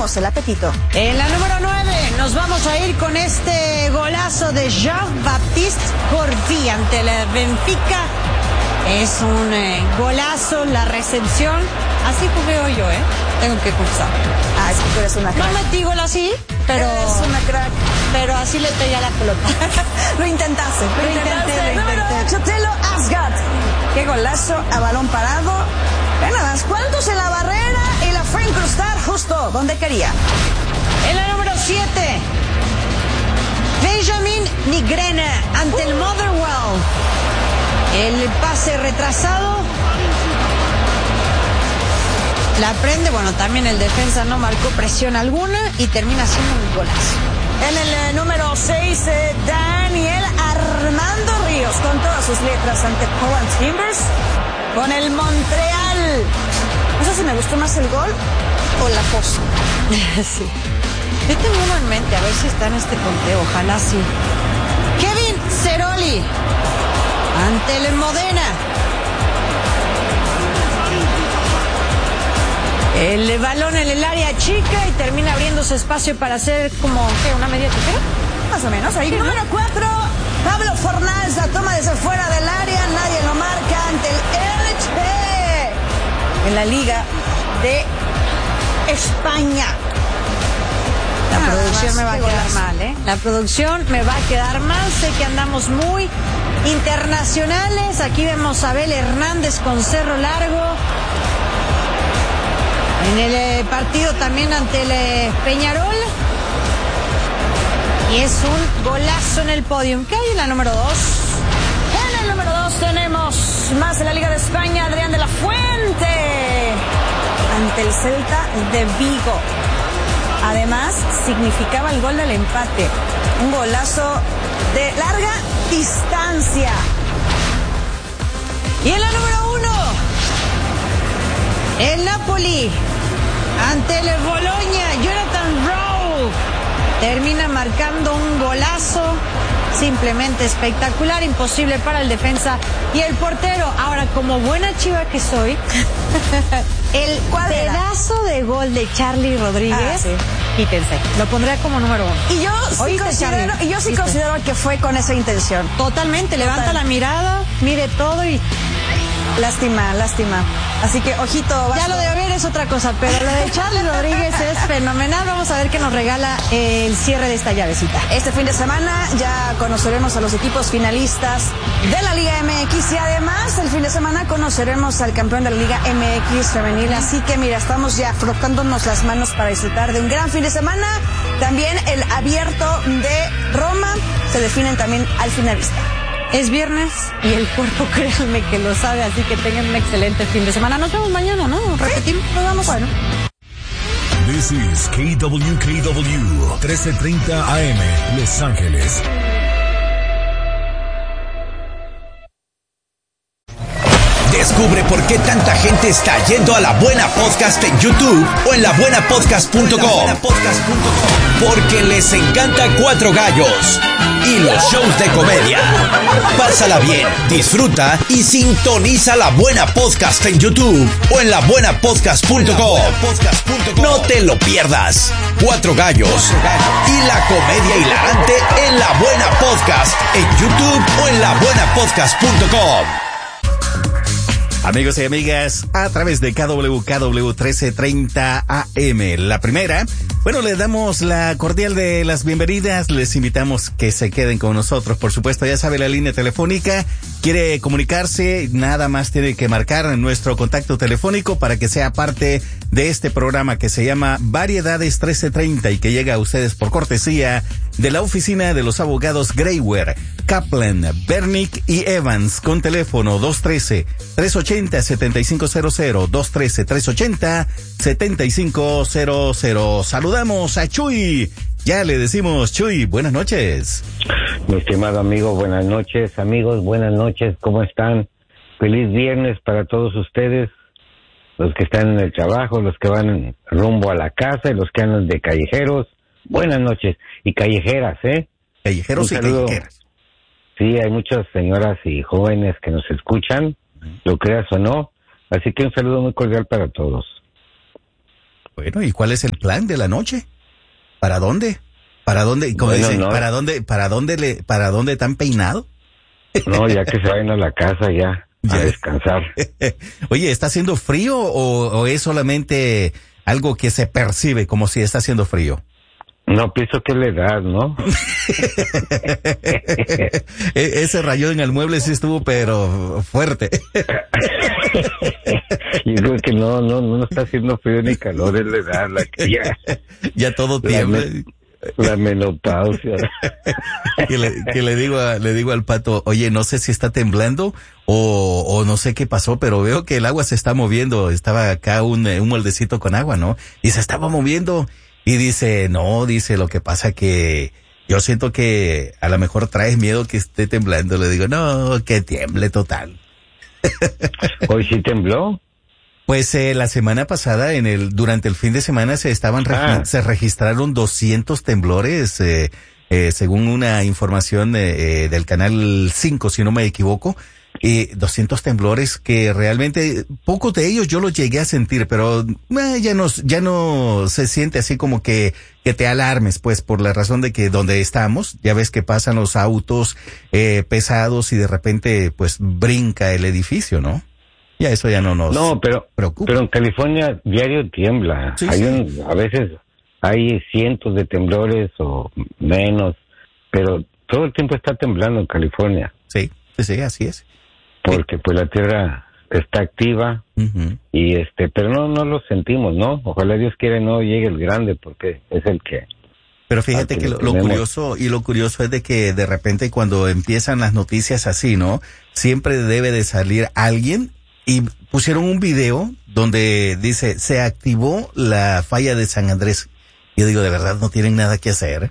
abrimos el apetito. En la número 9 nos vamos a ir con este golazo de Jean-Baptiste Corvi ante el Benfica. Es un golazo, la recepción. Así jugué hoy yo, tengo que confesar. Es que tú eres una crack. No metí gol así, pero... Eres una crack. Pero así le pegué a la pelota. Lo intentaste. Número 8, Telo Asgard. Qué golazo a balón parado. Ve nada más, ¿cuántos en la barrera? Y la fue a incrustar justo donde quería. En la número 7, Benjamin Nigrena ante el Motherwell. El pase retrasado. La prende, bueno, también el defensa no marcó presión alguna y termina siendo un golazo. En el número 6, Daniel Armando Ríos, con todas sus letras ante Portland Timbers, con el Montreal. No sé si me gustó más el gol o la pose. Sí. Yo tengo uno en mente, a ver si está en este conteo, ojalá sí. Kevin Ceroli ante el Modena. El balón en el área chica y termina abriéndose espacio para hacer como, ¿qué? ¿Una media tijera? Más o menos. Ahí, sí, número 4, Pablo Fornals, la toma desde fuera del área, nadie lo marca ante el Elche en la Liga de España. La producción me va a quedar mal, La producción me va a quedar mal. Sé que andamos muy internacionales. Aquí vemos a Abel Hernández con Cerro Largo. En el partido también ante el Peñarol. Y es un golazo en el podium. ¿Qué hay en la número 2? En el número 2 tenemos más de la Liga de España, Adrián de la Fuente ante el Celta de Vigo. Además, significaba el gol del empate. Un golazo de larga distancia. Y en la número 1, el Napoli ante el Bologna. Jonathan Rowe termina marcando un golazo simplemente espectacular, imposible para el defensa y el portero. Ahora, como buena chiva que soy, el pedazo de gol de Charlie Rodríguez, quítense, lo pondré como número 1. Y yo sí considero que fue con esa intención. Totalmente, levanta la mirada, mire todo y... Lástima. Así que, ojito. Ya lo de Javier es otra cosa, pero lo de Charlie Rodríguez es fenomenal. Vamos a ver qué nos regala el cierre de esta llavecita. Este fin de semana ya conoceremos a los equipos finalistas de la Liga MX y además el fin de semana conoceremos al campeón de la Liga MX femenil. Así que, mira, estamos ya frotándonos las manos para disfrutar de un gran fin de semana. También el abierto de Roma se definen también al finalista. Es viernes y el cuerpo, créanme que lo sabe, así que tengan un excelente fin de semana. Nos vemos mañana, ¿no? Repetimos, nos vamos. Bueno. This is KWKW 1330 AM, Los Ángeles. Descubre por qué tanta gente está yendo a La Buena Podcast en YouTube o en labuenapodcast.com. Porque les encanta Cuatro Gallos y los shows de comedia. Pásala bien, disfruta y sintoniza La Buena Podcast en YouTube o en labuenapodcast.com. No te lo pierdas. Cuatro Gallos y la comedia hilarante en La Buena Podcast en YouTube o en labuenapodcast.com. Amigos y amigas, a través de KWKW 1330 AM, la primera. Bueno, les damos la cordial de las bienvenidas, les invitamos que se queden con nosotros, por supuesto, ya sabe la línea telefónica, quiere comunicarse, nada más tiene que marcar nuestro contacto telefónico para que sea parte de este programa que se llama Variedades 1330 y que llega a ustedes por cortesía de la oficina de los abogados Greywer, Kaplan, Bernick y Evans, con teléfono 213-380-7500, 213-380-7500. Saludamos a Chuy. Ya le decimos, Chuy, buenas noches. Mi estimado amigo, buenas noches. Amigos, buenas noches. ¿Cómo están? Feliz viernes para todos ustedes. Los que están en el trabajo, los que van rumbo a la casa y los que andan de callejeros. Buenas noches. Y callejeras, ¿eh? Callejeros y callejeras. Sí, hay muchas señoras y jóvenes que nos escuchan, lo creas o no. Así que un saludo muy cordial para todos. Bueno, ¿y cuál es el plan de la noche? ¿Para dónde? ¿Para dónde? Como Bueno, dicen, no. ¿para dónde tan peinado? No, ya que se vayan a la casa ya a Ya. descansar. Oye, ¿está haciendo frío o es solamente algo que se percibe como si está haciendo frío? No, pienso que es la edad, ¿no? Ese rayón en el mueble sí estuvo, pero fuerte. Yo creo que no está haciendo frío ni calor, es la edad la que ya... Ya todo tiembla. La menopausia. Que le digo al Pato, oye, no sé si está temblando o no sé qué pasó, pero veo que el agua se está moviendo. Estaba acá un moldecito con agua, ¿no? Y se estaba moviendo. Y dice, no, lo que pasa que yo siento que a lo mejor traes miedo que esté temblando. Le digo, no, que tiemble total. ¿Hoy sí tembló? Pues la semana pasada, durante el fin de semana se registraron 200 temblores, según una información del canal 5, si no me equivoco, 200 temblores que realmente pocos de ellos yo los llegué a sentir, pero ya no se siente así como que te alarmes, pues, por la razón de que donde estamos, ya ves que pasan los autos pesados y de repente pues brinca el edificio, ¿no? Ya eso ya no nos preocupa. Pero en California diario tiembla. Sí, a veces hay cientos de temblores o menos, pero todo el tiempo está temblando en California. Sí, así es. Porque pues la tierra está activa. Uh-huh. Y pero no lo sentimos, ¿no? Ojalá Dios quiera no llegue el grande, porque es el que... Pero fíjate que lo curioso es de que de repente cuando empiezan las noticias así, ¿no? Siempre debe de salir alguien y pusieron un video donde dice, se activó la falla de San Andrés. Yo digo, de verdad no tienen nada que hacer.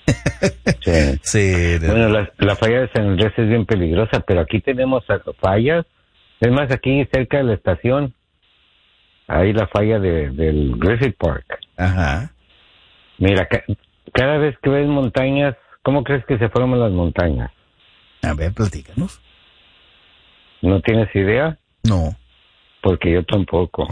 Sí. Sí. Bueno, la falla de San Andrés es bien peligrosa, pero aquí tenemos fallas. Es más, aquí cerca de la estación, hay la falla del Griffith Park. Ajá. Mira, cada vez que ves montañas, ¿cómo crees que se forman las montañas? A ver, platícanos. ¿No tienes idea? No. Porque yo tampoco.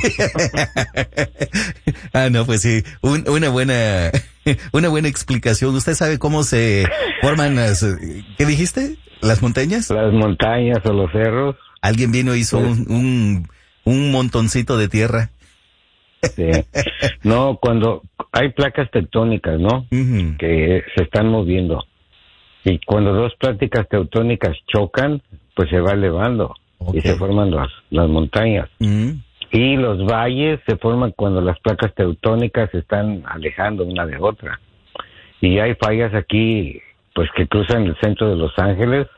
No, pues sí, una buena explicación. ¿Usted sabe cómo se forman ¿qué dijiste? ¿Las montañas? Las montañas o los cerros. Alguien vino y hizo un montoncito de tierra. Sí. No, cuando hay placas tectónicas, ¿no? Uh-huh. Que se están moviendo. Y cuando dos placas tectónicas chocan, pues se va elevando. Okay. Y se forman las montañas. Uh-huh. Y los valles se forman cuando las placas tectónicas se están alejando una de otra. Y hay fallas aquí, pues que cruzan el centro de Los Ángeles.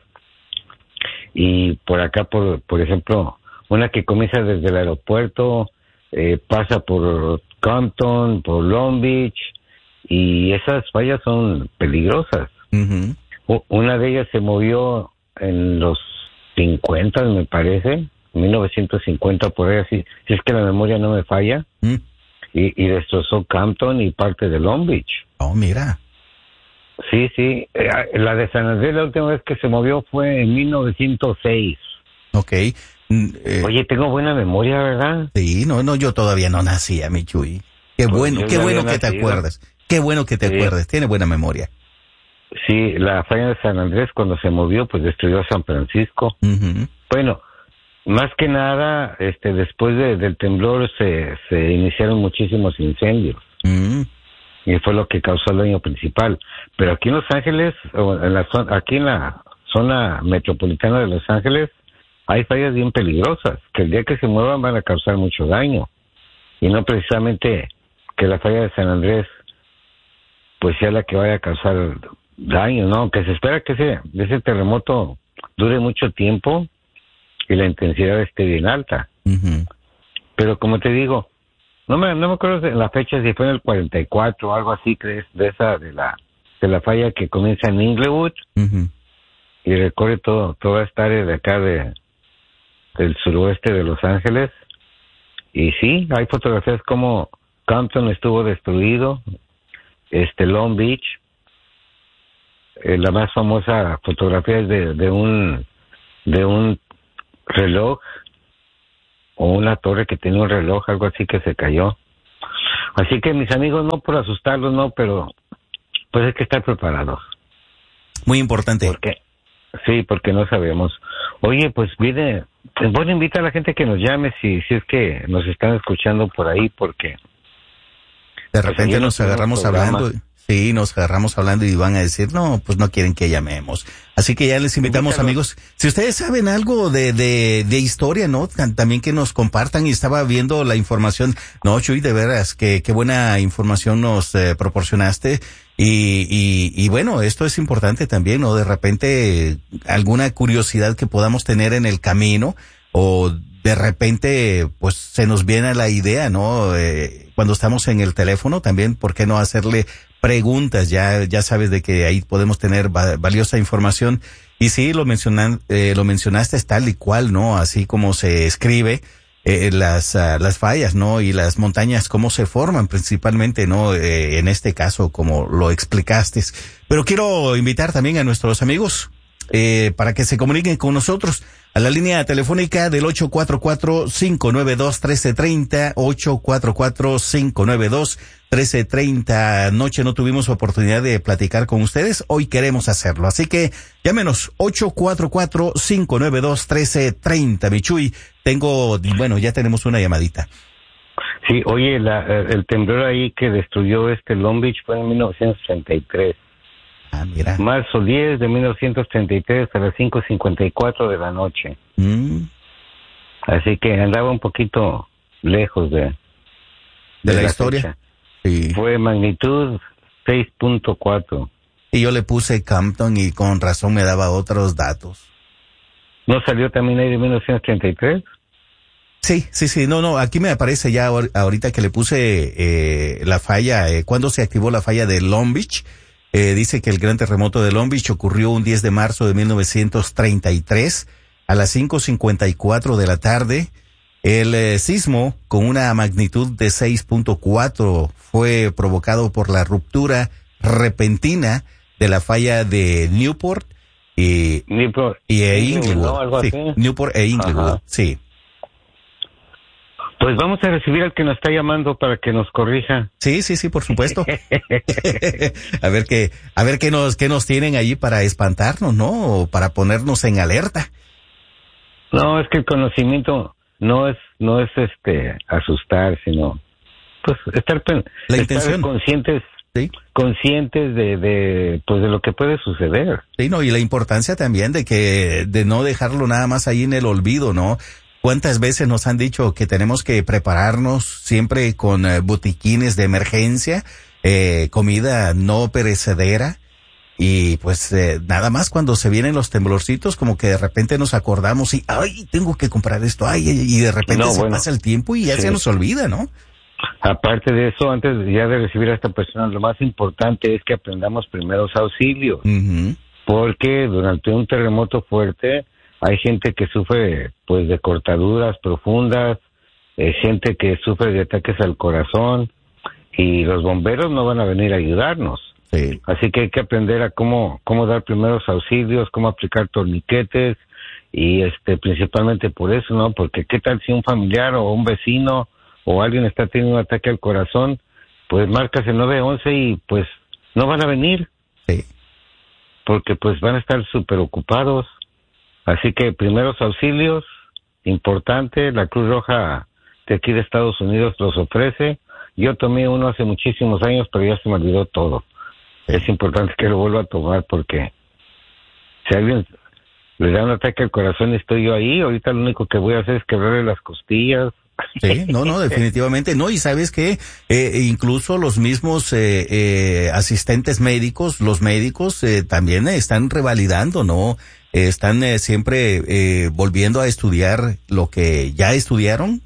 Y por acá, por ejemplo, una que comienza desde el aeropuerto, pasa por Compton, por Long Beach, y esas fallas son peligrosas. Uh-huh. Una de ellas se movió en los 50, me parece, 1950 por ahí, si es que la memoria no me falla, y destrozó Compton y parte de Long Beach. Oh, mira. Sí, la de San Andrés la última vez que se movió fue en 1906. Okay. Oye, tengo buena memoria, ¿verdad? Sí, no, yo todavía no nacía, mi Chuy. Qué bueno que te acuerdas. Qué bueno que te acuerdes, tiene buena memoria. Sí, la falla de San Andrés cuando se movió, pues destruyó a San Francisco. Uh-huh. Bueno, más que nada, después del temblor se iniciaron muchísimos incendios. Uh-huh. Y fue lo que causó el daño principal. Pero aquí en Los Ángeles, aquí en la zona metropolitana de Los Ángeles, hay fallas bien peligrosas, que el día que se muevan van a causar mucho daño. Y no precisamente que la falla de San Andrés, pues sea la que vaya a causar daño, ¿no? Que se espera que ese terremoto dure mucho tiempo y la intensidad esté bien alta. Uh-huh. Pero como te digo, no me acuerdo de la fecha, si fue en el 44 o algo así, ¿crees? De la falla que comienza en Inglewood. Uh-huh. Y recorre toda esta área de acá del suroeste de Los Ángeles. Y sí, hay fotografías como Compton estuvo destruido, Long Beach. La más famosa fotografía es de un reloj o una torre que tenía un reloj, algo así, que se cayó. Así que mis amigos, no por asustarlos, no, pero pues hay que estar preparados. Muy importante. Porque no sabemos. Oye, pues bueno, invita a la gente que nos llame si es que nos están escuchando por ahí, porque de repente nos agarramos hablando. Sí, nos agarramos hablando y van a decir, no, pues no quieren que llamemos. Así que ya les invitamos, amigos. Si ustedes saben algo de historia, ¿no? También que nos compartan. Y estaba viendo la información. No, Chuy, de veras, qué buena información nos proporcionaste. Y bueno, esto es importante también, ¿no? De repente, alguna curiosidad que podamos tener en el camino, o de repente, pues se nos viene la idea, ¿no? Cuando estamos en el teléfono también, ¿por qué no hacerle preguntas? Ya sabes de que ahí podemos tener valiosa información. Y sí, lo mencionaste es tal y cual, ¿no? Así como se escribe, las fallas, ¿no? Y las montañas, cómo se forman principalmente, ¿no? En este caso, como lo explicaste. Pero quiero invitar también a nuestros amigos, para que se comuniquen con nosotros a la línea telefónica del 844-592-1330, 844-592-1330. Anoche no tuvimos oportunidad de platicar con ustedes, hoy queremos hacerlo, así que llámenos, 844-592-1330. Michuy, ya tenemos una llamadita. Sí, oye, el temblor ahí que destruyó Long Beach fue en 1933. Ah, mira. Marzo 10 de 1933 a las 5:54 de la noche. Así que andaba un poquito lejos de la historia. Sí. Fue magnitud 6.4. Y yo le puse Compton y con razón me daba otros datos. ¿No salió también ahí de 1933? Sí. No, aquí me aparece ya ahorita que le puse la falla, cuando se activó la falla de Long Beach. Dice que el gran terremoto de Long Beach ocurrió un 10 de marzo de 1933 a las 5:54 de la tarde. El sismo, con una magnitud de 6.4, fue provocado por la ruptura repentina de la falla de Newport e Inglewood. ¿No? Algo sí, así. Newport e Inglewood, sí. Pues vamos a recibir al que nos está llamando para que nos corrija. Sí, por supuesto. a ver qué nos tienen allí para espantarnos, ¿no? O para ponernos en alerta. No, es que el conocimiento no es asustar, sino pues estar conscientes, ¿sí? Conscientes de lo que puede suceder. Sí, no, y la importancia también de no dejarlo nada más ahí en el olvido, ¿no? ¿Cuántas veces nos han dicho que tenemos que prepararnos siempre con botiquines de emergencia, comida no perecedera? Y pues nada más cuando se vienen los temblorcitos, como que de repente nos acordamos y ¡ay, tengo que comprar esto! ¡Ay! Y de repente pasa el tiempo y ya se nos olvida, ¿no? Aparte de eso, antes ya de recibir a esta persona, lo más importante es que aprendamos primeros auxilios. Uh-huh. Porque durante un terremoto fuerte hay gente que sufre pues de cortaduras profundas, gente que sufre de ataques al corazón, y los bomberos no van a venir a ayudarnos. Sí. Así que hay que aprender a cómo dar primeros auxilios, cómo aplicar torniquetes, y principalmente por eso, ¿no? Porque qué tal si un familiar o un vecino o alguien está teniendo un ataque al corazón, pues marcas el 911 y pues no van a venir. Sí. Porque pues van a estar súper ocupados. Así que primeros auxilios, importante, la Cruz Roja de aquí de Estados Unidos los ofrece. Yo tomé uno hace muchísimos años, pero ya se me olvidó todo. Es importante que lo vuelva a tomar porque si a alguien le da un ataque al corazón y estoy yo ahí, ahorita lo único que voy a hacer es quebrarle las costillas. Sí, no, definitivamente no. Y sabes que incluso los mismos asistentes médicos, los médicos también están revalidando, ¿no? Están siempre volviendo a estudiar lo que ya estudiaron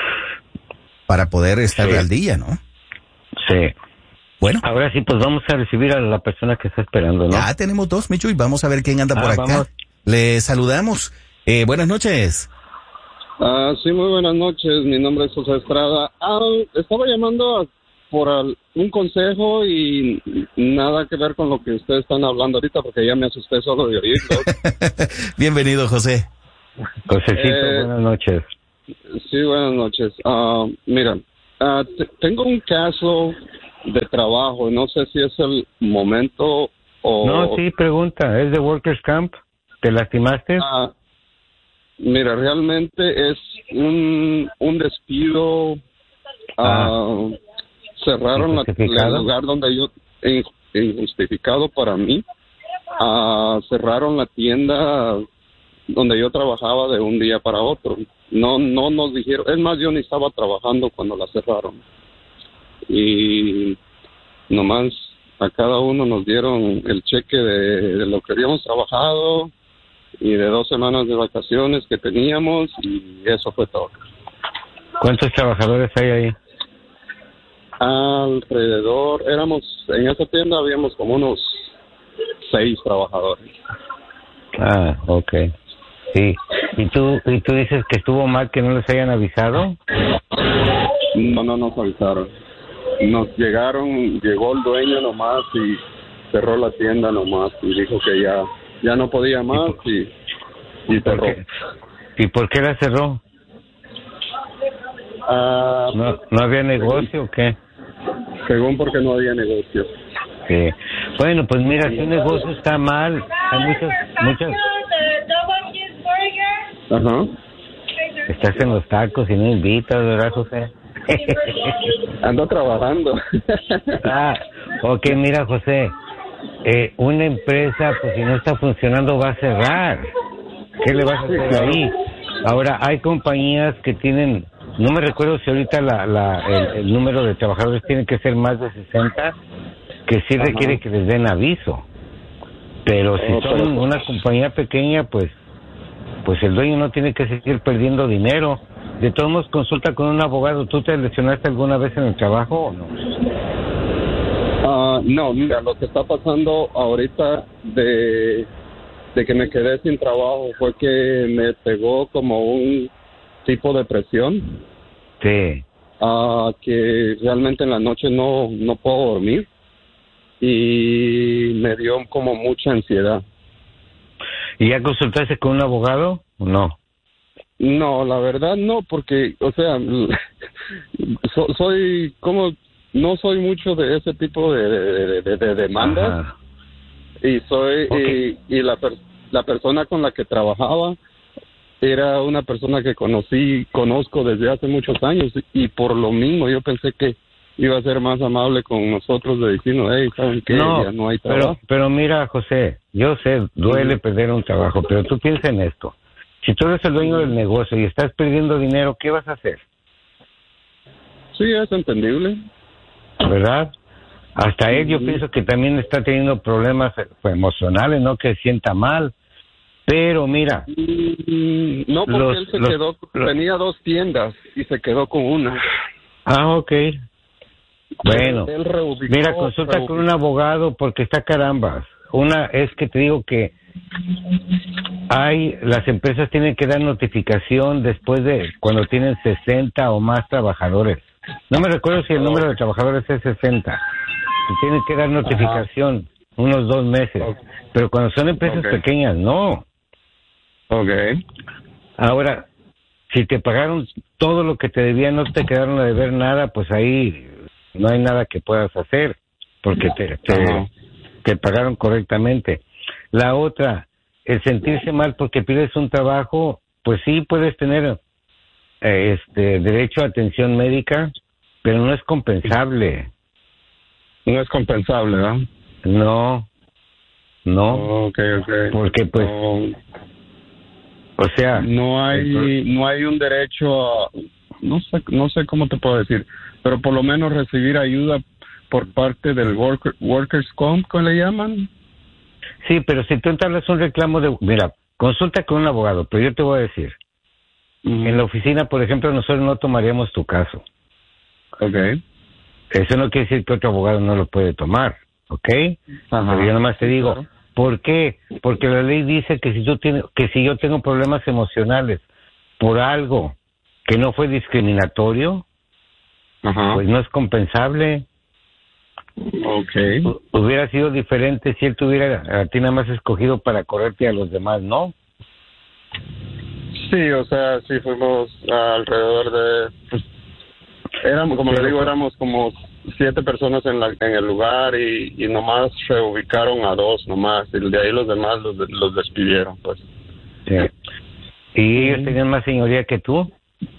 para poder estar al día, ¿no? Sí. Bueno. Ahora sí, pues vamos a recibir a la persona que está esperando, ¿no? Ya tenemos dos, Micho, y vamos a ver quién anda por acá. Vamos. Le saludamos. Buenas noches. Sí, muy buenas noches. Mi nombre es José Estrada. Estaba llamando por un consejo y nada que ver con lo que ustedes están hablando ahorita porque ya me asusté solo de oírlo. Bienvenido, José. Josecito, buenas noches. Sí, buenas noches. Mira, Tengo un caso de trabajo, no sé si es el momento o... No, sí, pregunta, ¿es de Workers' Camp? ¿Te lastimaste? Mira, realmente es un despido. Cerraron el lugar donde yo, injustificado para mí, cerraron la tienda donde yo trabajaba de un día para otro. No nos dijeron, es más, yo ni estaba trabajando cuando la cerraron. Y nomás a cada uno nos dieron el cheque de lo que habíamos trabajado y de 2 semanas de vacaciones que teníamos, y eso fue todo. ¿Cuántos trabajadores hay ahí? Alrededor, en esa tienda habíamos como unos 6 trabajadores. Ok. Sí. ¿Y tú dices que estuvo mal que no les hayan avisado? No nos avisaron. Llegó el dueño nomás y cerró la tienda nomás y dijo que ya no podía más y cerró. ¿Y por qué la cerró? ¿No había negocio o qué? Según porque no había negocio. Sí. Bueno, pues mira, si un negocio está mal, hay muchas... Ajá. Estás en los tacos y no invitas, ¿verdad, José? Ando trabajando. Ok, mira, José, una empresa, pues si no está funcionando, va a cerrar. ¿Qué le vas a hacer ahí? Ahora, hay compañías que tienen, no me recuerdo si ahorita el número de trabajadores tiene que ser más de 60, que sí requiere que les den aviso. Pero si son una compañía pequeña, pues el dueño no tiene que seguir perdiendo dinero. De todos modos, consulta con un abogado. ¿Tú te lesionaste alguna vez en el trabajo o no? No, mira, lo que está pasando ahorita de que me quedé sin trabajo fue que me pegó como un tipo de presión. Sí. Que realmente en la noche no puedo dormir y me dio como mucha ansiedad. ¿Y ya consultaste con un abogado o no? No, la verdad no, porque, o sea, soy como, no soy mucho de ese tipo de demandas. Ajá. Y y la persona con la que trabajaba era una persona que conozco desde hace muchos años, y por lo mismo yo pensé que iba a ser más amable con nosotros, de decirnos, hey, ¿saben qué? Ya no hay trabajo. Pero mira, José, yo sé, duele perder un trabajo, pero tú piensa en esto. Si tú eres el dueño del negocio y estás perdiendo dinero, ¿qué vas a hacer? Sí, es entendible. ¿Verdad? Hasta él yo pienso que también está teniendo problemas emocionales, no que sienta mal. Pero mira... No, porque él se quedó, tenía 2 tiendas y se quedó con una. Ok. Bueno, mira, consulta con un abogado porque está carambas. Una es que te digo que las empresas tienen que dar notificación después de cuando tienen 60 o más trabajadores. No me recuerdo si el número de trabajadores es 60. Tienen que dar notificación unos 2 meses. Pero cuando son empresas pequeñas, no. Ahora, si te pagaron todo lo que te debían, no te quedaron a deber nada, pues ahí no hay nada que puedas hacer porque te pagaron correctamente. La otra, el sentirse mal porque pierdes un trabajo, pues sí puedes tener derecho a atención médica, pero no es compensable. No es compensable, ¿no? No. Okay. Porque pues, o sea, no hay un derecho a, no sé cómo te puedo decir, pero por lo menos recibir ayuda por parte del Workers' Comp, ¿cómo le llaman? Sí, pero si tú entablas un reclamo mira, consulta con un abogado, pero yo te voy a decir, en la oficina, por ejemplo, nosotros no tomaríamos tu caso. Eso no quiere decir que otro abogado no lo puede tomar, Pero yo nomás te digo, ¿por qué? Porque la ley dice que si yo tengo problemas emocionales por algo que no fue discriminatorio, pues no es compensable. Hubiera sido diferente si él tuviera a ti nada más escogido para correrte a los demás, ¿no? Sí, o sea, sí fuimos alrededor de Éramos, como le digo, éramos como 7 personas en el lugar y nomás reubicaron a 2 nomás, y de ahí los demás los despidieron, pues. Sí. ¿Y ellos tenían más señoría que tú?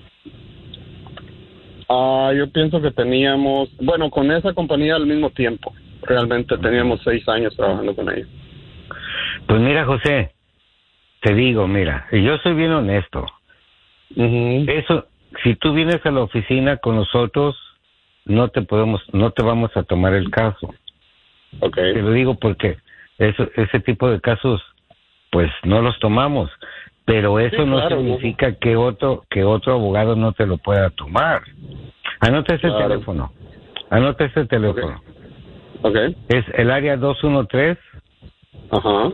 Yo pienso que teníamos, bueno, con esa compañía al mismo tiempo. Realmente teníamos 6 años trabajando con ellos. Pues mira, José, te digo, mira, yo soy bien honesto. Eso, si tú vienes a la oficina con nosotros, no te vamos a tomar el caso. Okay. Te lo digo porque ese tipo de casos, pues no los tomamos. Pero eso Sí, no claro, significa que otro abogado no te lo pueda tomar. Anota ese Claro. teléfono. Anota ese teléfono. Okay. Es el área 213 Ajá.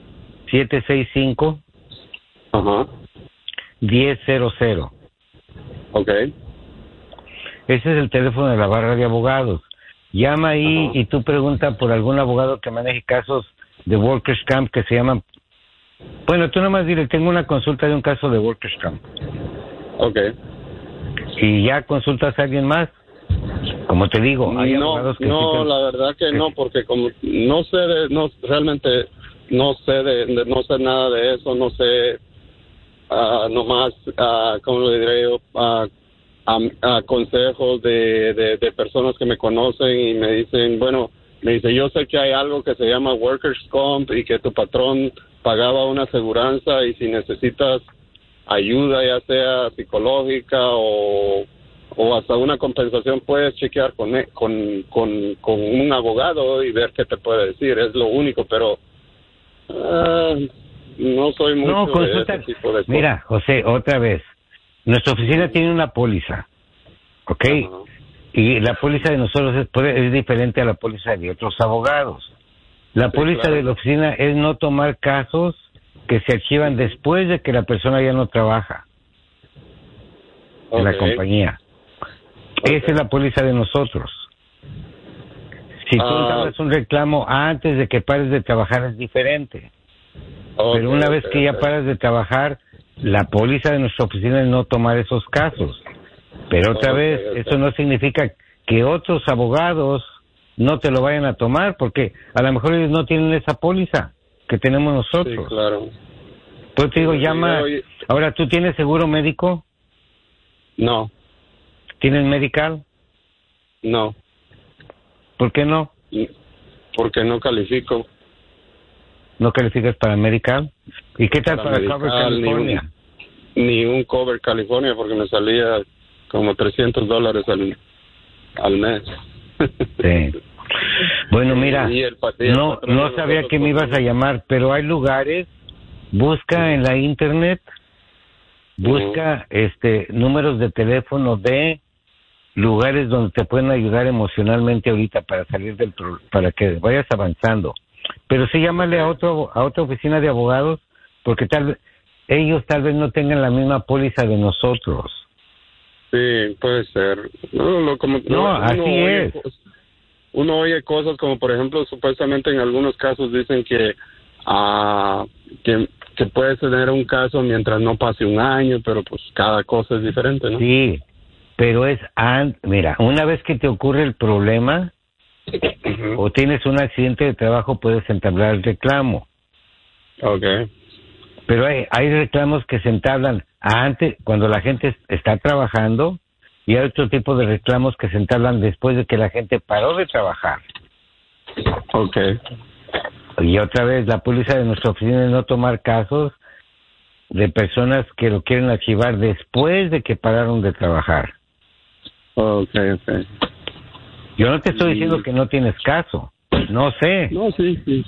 765 Ajá. 1000. Okay. Ese es el teléfono de la barra de abogados. Llama ahí y tú pregunta por algún abogado que maneje casos de Workers' Camp que se llaman... Bueno, tú nomás dile, tengo una consulta de un caso de Workers' Camp. Okay. Y ya consultas a alguien más. Como te digo, hay abogados que... la verdad que no, porque como no sé realmente no sé nada de eso, no sé, nomás, ¿cómo lo diré yo? Consejos de personas que me conocen y me dicen, yo sé que hay algo que se llama Workers' Comp y que tu patrón pagaba una aseguranza y si necesitas ayuda, ya sea psicológica o hasta una compensación, puedes chequear con un abogado y ver qué te puede decir. Es lo único, pero no soy mucho de ese tipo de cosas. Mira, José, otra vez. Nuestra oficina tiene una póliza, ¿ok? Ajá. Y la póliza de nosotros es diferente a la póliza de otros abogados. La póliza claro. de la oficina es no tomar casos que se archivan después de que la persona ya no trabaja en la compañía. Esa es la póliza de nosotros. Si tú das un reclamo antes de que pares de trabajar es diferente. Pero una vez que ya paras de trabajar, la póliza de nuestra oficina es no tomar esos casos. Pero otra vez, eso no significa que otros abogados no te lo vayan a tomar, porque a lo mejor ellos no tienen esa póliza que tenemos nosotros. Sí, claro. Pues te digo, llama. Ahora, ¿tú tienes seguro médico? No. ¿Tienes medical? No. ¿Por qué no? Porque no califico. ¿No calificas para medical? ¿Y qué tal para medical, Cover California? Ni un Cover California, porque me salía como $300 al mes. Sí. Bueno, mira, no sabía que me ibas a llamar, pero hay lugares, busca en la internet, busca números de teléfono de lugares donde te pueden ayudar emocionalmente ahorita para salir para que vayas avanzando. Pero sí, llámale a otra oficina de abogados, porque ellos tal vez no tengan la misma póliza de nosotros. Sí, puede ser. Así es. Uno oye cosas como, por ejemplo, supuestamente en algunos casos dicen que puedes tener un caso mientras no pase un año, pero pues cada cosa es diferente, ¿no? Sí, pero mira, una vez que te ocurre el problema o tienes un accidente de trabajo, puedes entablar el reclamo. Okay. Pero hay reclamos que se entablan antes, cuando la gente está trabajando, y hay otro tipo de reclamos que se entablan después de que la gente paró de trabajar. Okay. Y otra vez, la póliza de nuestra oficina es no tomar casos de personas que lo quieren archivar después de que pararon de trabajar. Okay. Yo no te estoy diciendo que no tienes caso, no sé. No, sí.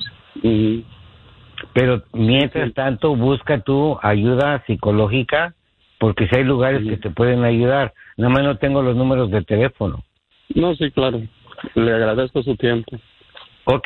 Pero mientras tanto, busca tu ayuda psicológica, porque si hay lugares que te pueden ayudar. Nada más no tengo los números de teléfono. No, sí, claro. Le agradezco su tiempo. Ok,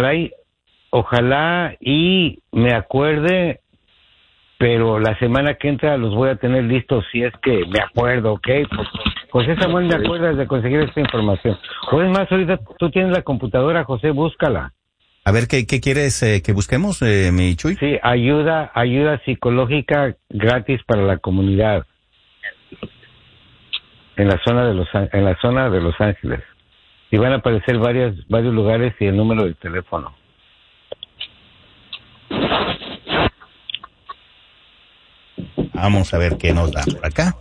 ojalá y me acuerde, pero la semana que entra los voy a tener listos si es que me acuerdo, ¿ok? José Samuel, ¿me acuerdas de conseguir esta información? O es más, ahorita tú tienes la computadora, José, búscala. A ver, ¿qué quieres que busquemos, mi Chuy? Sí, ayuda psicológica gratis para la comunidad. en la zona de Los Ángeles. Y van a aparecer varios lugares y el número de teléfono. Vamos a ver qué nos da por acá.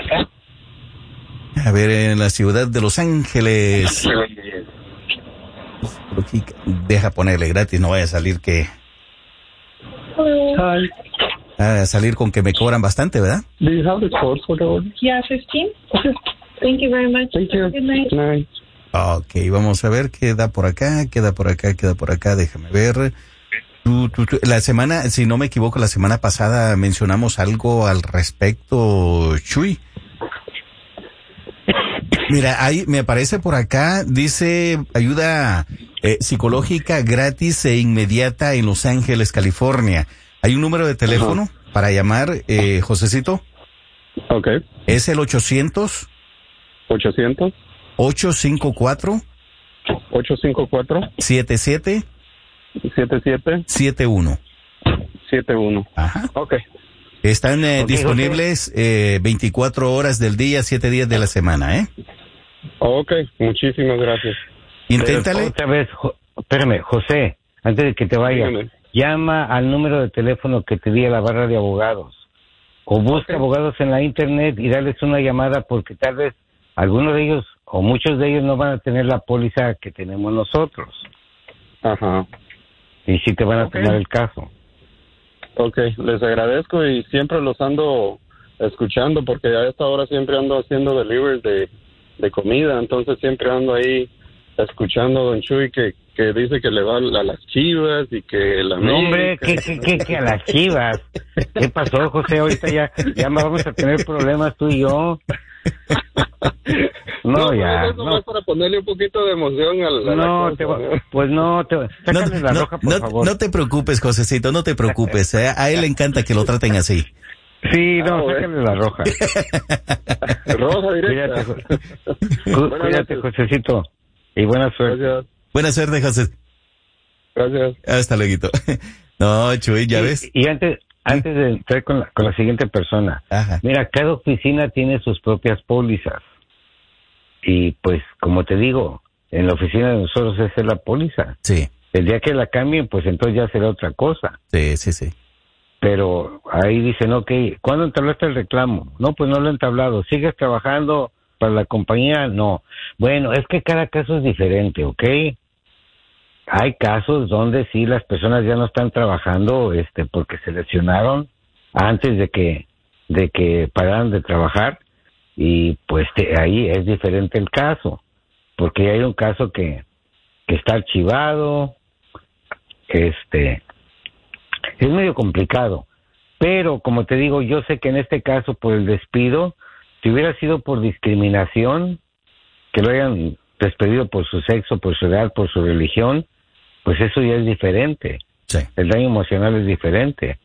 A ver, en la ciudad de Los Ángeles. Deja ponerle gratis, no vaya a salir a salir con que me cobran bastante, ¿verdad? Do you have the code for the order? Yeah, 15. Okay. Thank you very much. Thank you. Good night. Night. Ok, vamos a ver qué da por acá, déjame ver. La semana, si no me equivoco, la semana pasada mencionamos algo al respecto, Chuy. Mira, ahí me aparece por acá, dice ayuda psicológica gratis e inmediata en Los Ángeles, California. ¿Hay un número de teléfono para llamar, Josecito? Ok. Es el 800 854 77 71. Ajá. Ok. Están disponibles 24 horas del día, 7 días de la semana, ¿eh? Ok, muchísimas gracias. Inténtale. Pero otra vez, espérame, José, antes de que te vayas, llama al número de teléfono que te di a la barra de abogados. O busca abogados en la internet y dales una llamada porque tal vez algunos de ellos o muchos de ellos no van a tener la póliza que tenemos nosotros. Ajá. Y sí te van a tomar el caso. Ok, les agradezco y siempre los ando escuchando porque a esta hora siempre ando haciendo deliveries de comida, entonces siempre ando ahí escuchando a Don Chuy que dice que le va a las Chivas y que la... No, hombre, que a las Chivas. ¿Qué pasó, José? Ahorita ya vamos a tener problemas tú y yo. No, ya. Eso no es para ponerle un poquito de emoción a la sácale la roja, por favor. No te preocupes, Josecito, no te preocupes. A él le encanta que lo traten así. Sí, sácale la roja. Roja directa. Cuídate, Josecito. Y buena suerte. Gracias. Buena suerte, José. Gracias. Hasta luego. No, Chuy, ya ves. Y antes de entrar con la siguiente persona, ajá. Mira, cada oficina tiene sus propias pólizas. Y pues, como te digo, en la oficina de nosotros esa es la póliza. Sí. El día que la cambien, pues entonces ya será otra cosa. Sí. Pero ahí dicen, ok, ¿cuándo entablaste el reclamo? No, pues no lo he entablado. ¿Sigues trabajando para la compañía? No. Bueno, es que cada caso es diferente, ¿ok? Hay casos donde sí las personas ya no están trabajando porque se lesionaron antes de que pararan de trabajar y pues ahí es diferente el caso, porque hay un caso que está archivado, es medio complicado, pero como te digo, yo sé que en este caso por el despido, si hubiera sido por discriminación, que lo hayan despedido por su sexo, por su edad, por su religión, pues eso ya es diferente. Sí. El daño emocional es diferente.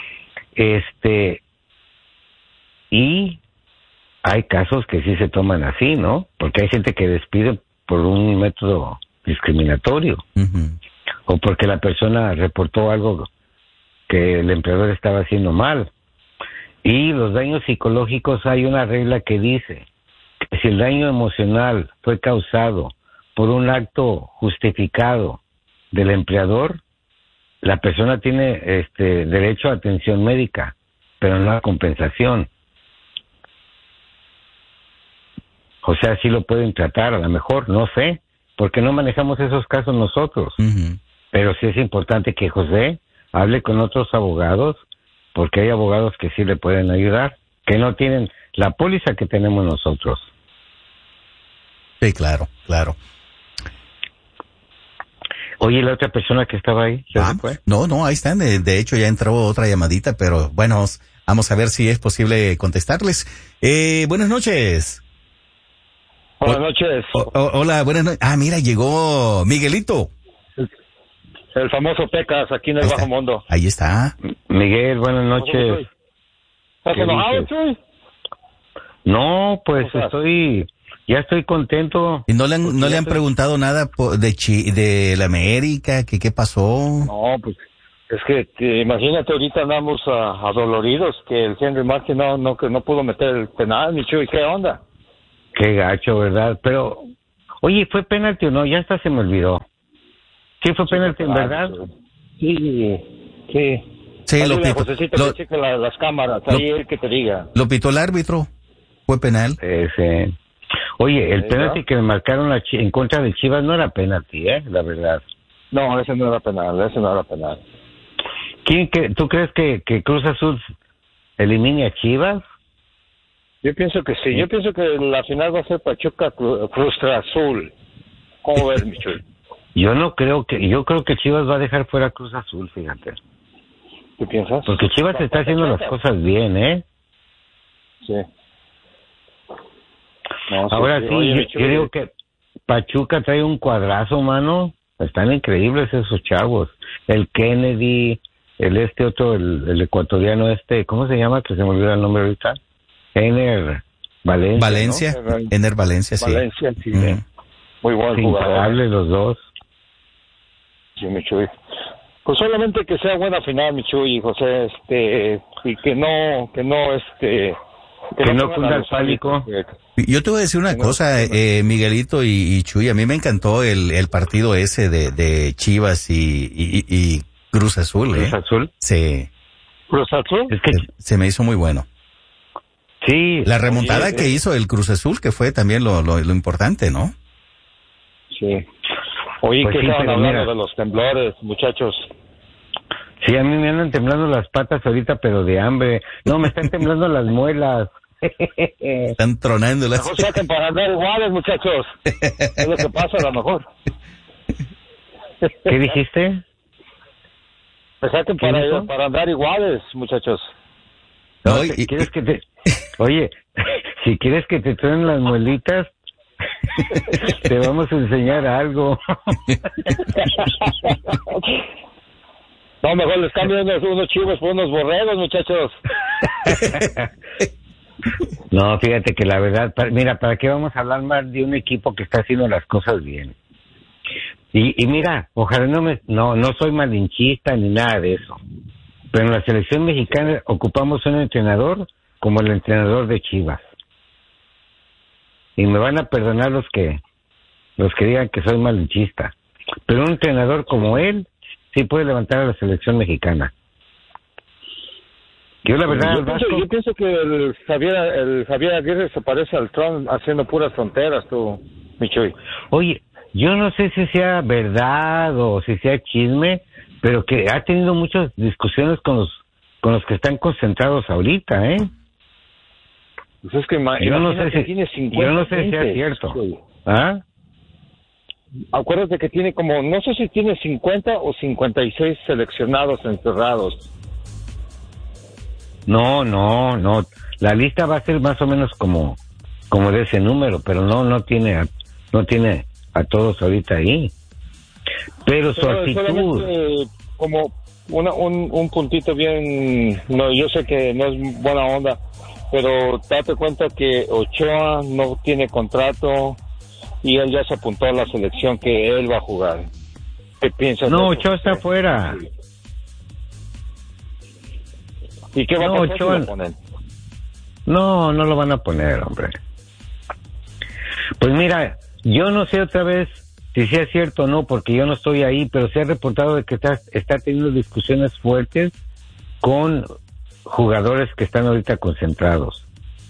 Y hay casos que sí se toman así, ¿no? Porque hay gente que despide por un método discriminatorio. Uh-huh. O porque la persona reportó algo que el empleador estaba haciendo mal. Y los daños psicológicos, hay una regla que dice que si el daño emocional fue causado por un acto justificado del empleador, la persona tiene derecho a atención médica, pero no a compensación. O sea, sí lo pueden tratar, a lo mejor, no sé, porque no manejamos esos casos nosotros. Uh-huh. Pero sí es importante que José hable con otros abogados, porque hay abogados que sí le pueden ayudar, que no tienen la póliza que tenemos nosotros. Sí, claro. Oye, la otra persona que estaba ahí, ¿ya se fue? No, ahí están. De hecho, ya entró otra llamadita, pero bueno, vamos a ver si es posible contestarles. Buenas noches. Buenas noches. Hola, buenas noches. Ah, mira, llegó Miguelito. El famoso Pecas, aquí en el Bajo Mundo. Ahí está. Miguel, buenas noches. ¿Estás enojado, Chuy? No, pues ya estoy contento. ¿Y no le han preguntado nada de la América? ¿Qué pasó? No, pues es que imagínate, ahorita andamos adoloridos que el Henry Martin no pudo meter el penal, mi Chuy, ¿qué onda? Qué gacho, ¿verdad? Pero, oye, ¿fue penalti o no? Ya hasta se me olvidó. ¿Sí fue penalti, en verdad? Sí. Sí, lo pitó. Que cheque las cámaras, ahí él que te diga. Lo pitó el árbitro. Fue penal. Sí. Oye, el penalti que me marcaron en contra de Chivas no era penalti, la verdad. No, ese no era penal. ¿Tú crees que Cruz Azul elimine a Chivas? Yo pienso que sí. Yo pienso que la final va a ser Pachuca Cruz Azul. ¿Cómo ves, Michuy? Yo creo que Chivas va a dejar fuera a Cruz Azul, fíjate. ¿Qué piensas? Porque Chivas está haciendo las cosas bien, Sí. No, ahora sí, oye, yo digo que Pachuca trae un cuadrazo, mano. Están increíbles esos chavos. El Kennedy, el otro, el ecuatoriano ¿cómo se llama? Que se me olvidó el nombre ahorita. Ener Valencia. ¿No? Ener Valencia, sí. Valencia, sí. Muy buen jugador. Imparables los dos. Sí, Michuy. Pues solamente que sea buena final, Michuy y José, y que no cunda el pánico. Yo te voy a decir una cosa, Miguelito y Chuy, a mí me encantó el partido ese de Chivas y Cruz Azul, ¿Cruz Azul? Sí. ¿Cruz Azul? Es que se me hizo muy bueno. Sí. La remontada que hizo el Cruz Azul, que fue también lo importante, ¿no? Sí. Oye, pues que estaban hablando mira, de los temblores, muchachos. Sí, a mí me andan temblando las patas ahorita, pero de hambre. No, me están temblando las muelas. Están tronándolas. Mejor saquen para andar iguales, muchachos. Es lo que pasa a lo mejor. ¿Qué dijiste? Me saquen para andar iguales, muchachos. No, ¿quieres que te... Oye, si quieres que te truenen las muelitas, te vamos a enseñar algo. No, mejor les cambio unos chivos por unos borregos, muchachos. No, fíjate que la verdad, mira, ¿para qué vamos a hablar más de un equipo que está haciendo las cosas bien? Y mira, ojalá no soy malinchista ni nada de eso, pero en la selección mexicana ocupamos un entrenador como el entrenador de Chivas. Y me van a perdonar los que digan que soy malinchista, pero un entrenador como él sí puede levantar a la selección mexicana. Yo la verdad, yo pienso que el Javier Aguirre se parece al Trump haciendo puras fronteras, tú, Michuy. Oye, yo no sé si sea verdad o si sea chisme, pero que ha tenido muchas discusiones con los que están concentrados ahorita, Pues es que yo no sé si tiene 50. Yo no sé si es cierto. ¿Ah? Acuérdate que tiene no sé si tiene 50 o 56 seleccionados encerrados. No. La lista va a ser más o menos como de ese número, pero no tiene a todos ahorita ahí. Pero su actitud, como un puntito bien, no, yo sé que no es buena onda, pero date cuenta que Ochoa no tiene contrato y él ya se apuntó a la selección que él va a jugar. ¿Qué piensas? No, Ochoa está afuera. ¿Y qué va a pasar si lo ponen? No lo van a poner, hombre. Pues mira, yo no sé otra vez si sea cierto o no, porque yo no estoy ahí, pero se ha reportado de que está teniendo discusiones fuertes con jugadores que están ahorita concentrados.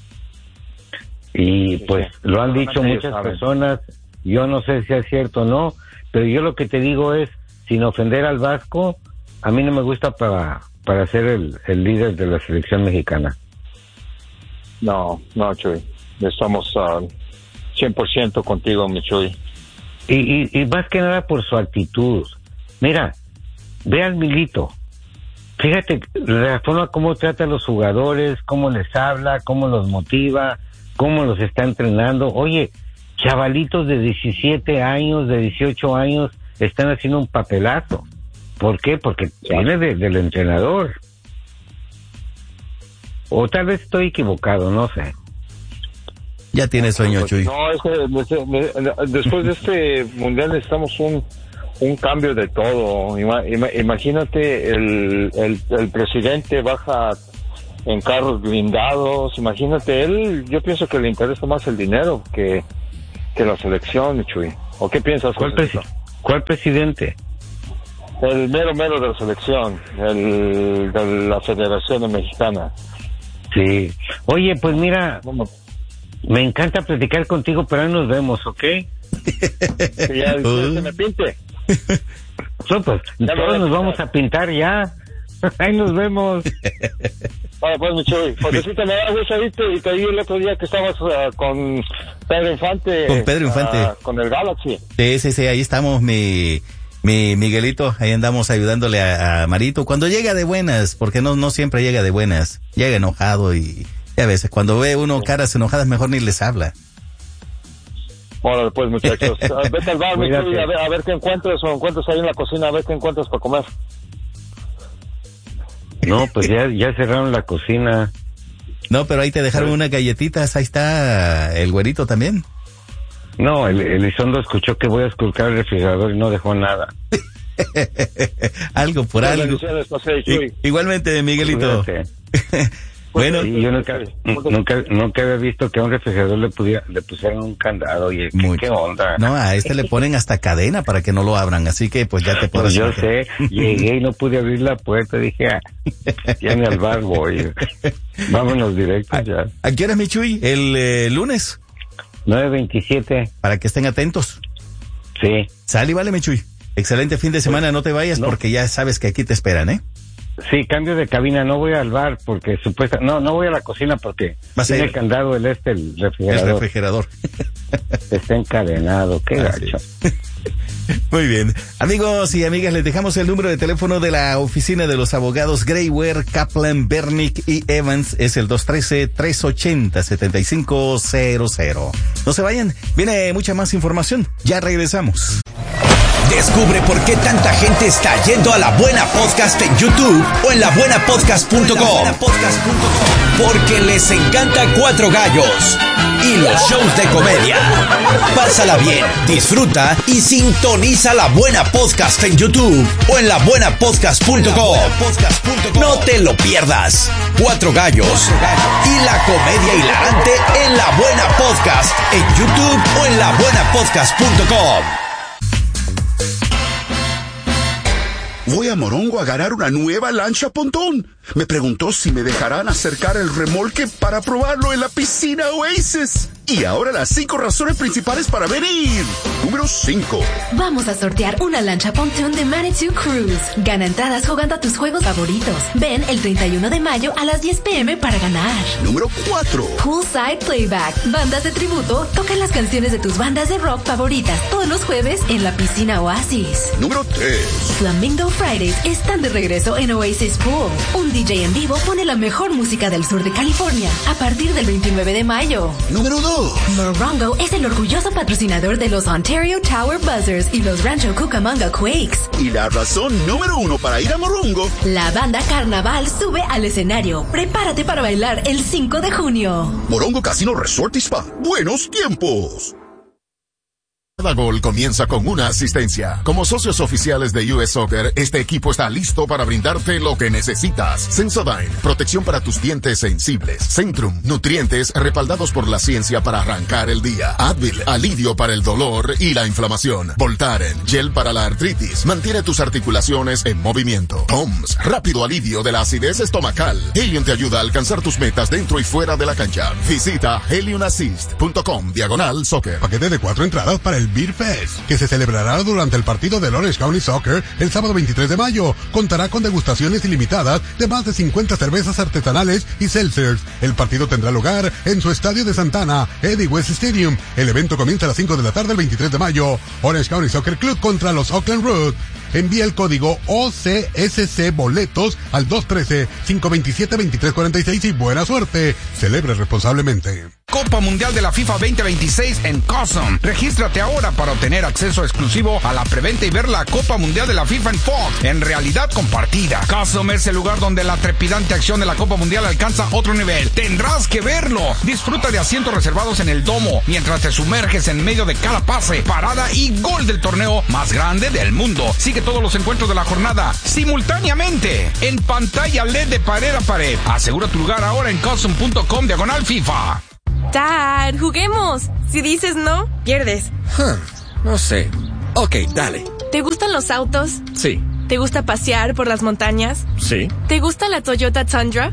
Y pues lo han dicho muchas personas, yo no sé si es cierto o no, pero yo lo que te digo es, sin ofender al Vasco, a mí no me gusta para ser el líder de la selección mexicana. No, Chuy, estamos 100% contigo, mi Chuy. Y más que nada por su actitud. Mira, ve al Milito. Fíjate la forma como trata a los jugadores, cómo les habla, cómo los motiva, cómo los está entrenando. Oye, chavalitos de 17 años, de 18 años, están haciendo un papelazo. ¿Por qué? Porque viene del entrenador. O tal vez estoy equivocado, no sé. Ya tiene sueño, Chuy. No, después de este mundial necesitamos un cambio de todo. Imagínate, el presidente baja en carros blindados. Imagínate, él, yo pienso que le interesa más el dinero que la selección, Chuy. ¿O qué piensas? ¿Cuál presidente? El mero de la selección, de la Federación Mexicana. Sí. Oye, pues mira, me encanta platicar contigo, pero ahí nos vemos, ¿ok? Que ya se me pinte. No, pues, todos nos vamos a pintar ya. Ahí nos vemos. Vale, pues, mi Chuy, Josecito, me da gusto y te vi el otro día que estabas con Pedro Infante. Con Pedro Infante. Con el Galaxy. Sí, ahí estamos, mi Miguelito, ahí andamos ayudándole a Marito. Cuando llega de buenas, porque no siempre llega de buenas, llega enojado y a veces cuando ve uno caras enojadas mejor ni les habla. Bueno, pues muchachos, vete al bar, mi Chuy, a ver qué encuentras ahí en la cocina, a ver qué encuentras para comer. No, pues ya cerraron la cocina. No, pero ahí te dejaron unas galletitas, ahí está el güerito también. No, el Elizondo escuchó que voy a esculcar el refrigerador y no dejó nada. Algo por algo. Igualmente, Miguelito. Bueno, sí, yo nunca había visto que a un refrigerador le pusieran un candado. Y ¿qué onda? No, a este le ponen hasta cadena para que no lo abran, así que pues ya te podrás. Pues yo sé, llegué y no pude abrir la puerta, dije, ya ni al bar voy. Vámonos directos ya. ¿A qué hora es, mi Chuy? ¿El lunes? 9:27. Para que estén atentos. Sí. Sale y vale, mi Chuy. Excelente fin de semana, no te vayas porque ya sabes que aquí te esperan, ¿eh? Sí, cambio de cabina, no voy al bar porque no voy a la cocina porque tiene el candado el refrigerador. El refrigerador. Está encadenado, qué gacho. Muy bien. Amigos y amigas, les dejamos el número de teléfono de la oficina de los abogados Greywear, Kaplan, Bernick y Evans. Es el 213-380-7500. No se vayan, viene mucha más información. Ya regresamos. Descubre por qué tanta gente está yendo a La Buena Podcast en YouTube o en labuenapodcast.com. Porque les encanta Cuatro Gallos y los shows de comedia. Pásala bien, disfruta y sintoniza La Buena Podcast en YouTube o en labuenapodcast.com. No te lo pierdas. Cuatro Gallos y la comedia hilarante en La Buena Podcast en YouTube o en labuenapodcast.com. Voy a Morongo a ganar una nueva lancha pontón. Me preguntó si me dejarán acercar el remolque para probarlo en la piscina Oasis. Y ahora las 5 razones principales para venir. Número 5. Vamos a sortear una lancha pontón de Manitou Cruise. Gana entradas jugando a tus juegos favoritos. Ven el 31 de mayo a las 10 p.m. para ganar. Número 4. Poolside Playback. Bandas de tributo tocan las canciones de tus bandas de rock favoritas todos los jueves en la piscina Oasis. Número 3. Flamingo Fridays están de regreso en Oasis Pool. Un DJ en vivo pone la mejor música del sur de California a partir del 29 de mayo. Número 2. Morongo es el orgulloso patrocinador de los Ontario Tower Buzzers y los Rancho Cucamonga Quakes. Y la razón número 1 para ir a Morongo. La banda Carnaval sube al escenario. Prepárate para bailar el 5 de junio. Morongo Casino Resort y Spa. Buenos tiempos. Cada gol comienza con una asistencia. Como socios oficiales de US Soccer, este equipo está listo para brindarte lo que necesitas. Sensodyne, protección para tus dientes sensibles. Centrum, nutrientes respaldados por la ciencia para arrancar el día. Advil, alivio para el dolor y la inflamación. Voltaren, gel para la artritis, mantiene tus articulaciones en movimiento. Toms, rápido alivio de la acidez estomacal. Helium te ayuda a alcanzar tus metas dentro y fuera de la cancha. Visita heliumassist.com/soccer. Paquete de 4 entradas para el Beer Fest, que se celebrará durante el partido del Orange County Soccer el sábado 23 de mayo. Contará con degustaciones ilimitadas de más de 50 cervezas artesanales y seltzers. El partido tendrá lugar en su estadio de Santana, Eddie West Stadium. El evento comienza a las 5 de la tarde el 23 de mayo. Orange County Soccer Club contra los Oakland Road. Envía el código OCSC Boletos al 213-527-2346 y buena suerte. Celebra responsablemente. Copa Mundial de la FIFA 2026 en Custom. Regístrate ahora para obtener acceso exclusivo a la preventa y ver la Copa Mundial de la FIFA en Fox, en realidad compartida. Custom es el lugar donde la trepidante acción de la Copa Mundial alcanza otro nivel. Tendrás que verlo. Disfruta de asientos reservados en el domo, mientras te sumerges en medio de cada pase, parada y gol del torneo más grande del mundo. Sigue todos los encuentros de la jornada simultáneamente, en pantalla LED de pared a pared. Asegura tu lugar ahora en custom.com/FIFA. Dad, juguemos. Si dices no, pierdes. No sé. Ok, dale. ¿Te gustan los autos? Sí. ¿Te gusta pasear por las montañas? Sí. ¿Te gusta la Toyota Tundra?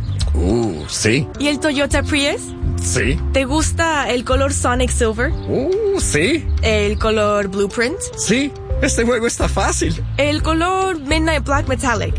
Sí. ¿Y el Toyota Prius? Sí. ¿Te gusta el color Sonic Silver? Sí. ¿El color Blueprint? Sí. Este juego está fácil. ¿El color Midnight Black Metallic?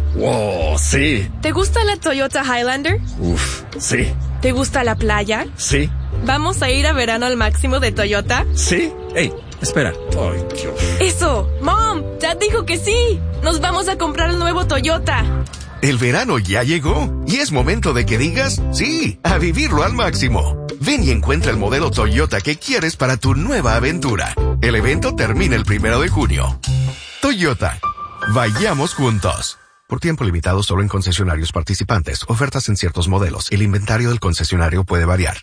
Sí. ¿Te gusta la Toyota Highlander? Sí. ¿Te gusta la playa? Sí. ¿Vamos a ir a verano al máximo de Toyota? Sí. Hey, espera. Ay, Dios. ¡Eso! ¡Mom! ¡Dad dijo que sí! ¡Nos vamos a comprar el nuevo Toyota! El verano ya llegó y es momento de que digas sí a vivirlo al máximo. Ven y encuentra el modelo Toyota que quieres para tu nueva aventura. El evento termina el 1 de junio. Toyota. Vayamos juntos. Por tiempo limitado solo en concesionarios participantes. Ofertas en ciertos modelos. El inventario del concesionario puede variar.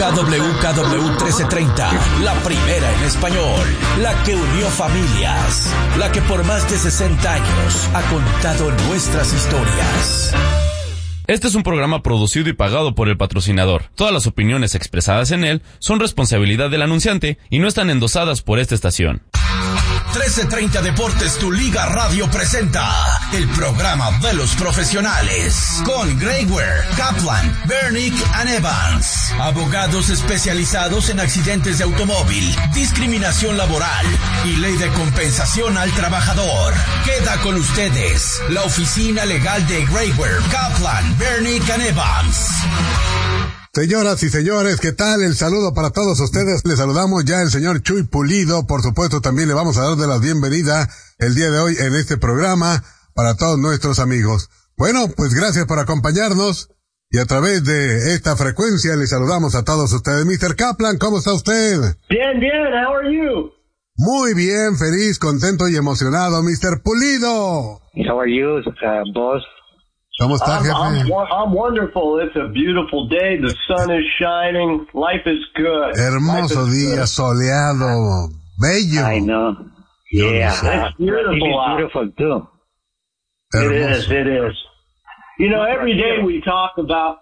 KWKW 1330, la primera en español, la que unió familias, la que por más de 60 años ha contado nuestras historias. Este es un programa producido y pagado por el patrocinador. Todas las opiniones expresadas en él son responsabilidad del anunciante y no están endosadas por esta estación. 1330 Deportes, tu Liga Radio presenta el programa de los profesionales con Greg Ware, Kaplan, Bernick and Evans, abogados especializados en accidentes de automóvil, discriminación laboral y ley de compensación al trabajador. Queda con ustedes la oficina legal de Greg Ware, Kaplan, Bernick and Evans. Señoras y señores, ¿qué tal? El saludo para todos ustedes. Les saludamos ya el señor Chuy Pulido. Por supuesto, también le vamos a dar de la bienvenida el día de hoy en este programa para todos nuestros amigos. Bueno, pues gracias por acompañarnos y a través de esta frecuencia les saludamos a todos ustedes. Mr. Kaplan, ¿cómo está usted? Bien, how are you? Muy bien, feliz, contento y emocionado, Mr. Pulido. How are you, boss? ¿Cómo está, jefe? I'm wonderful. It's a beautiful day. The sun is shining. Life is good. Hermoso día, soleado, bello. I know. Yeah, it's beautiful too. Hermoso. It is. You know, every day we talk about